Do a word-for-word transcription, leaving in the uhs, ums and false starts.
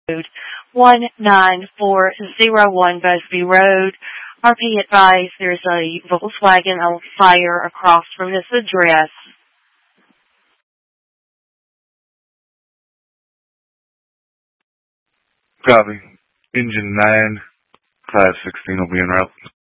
Road, one nine four zero one Busby Road. R P advised there's a Volkswagen on fire across from this address. Copy. Engine nine, five sixteen will be en route.